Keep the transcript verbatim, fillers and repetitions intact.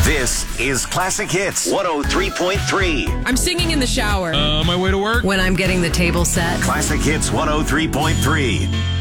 This is Classic Hits one oh three point three. I'm singing in the shower. Uh, on my way to work. When I'm getting the table set. Classic Hits one oh three point three.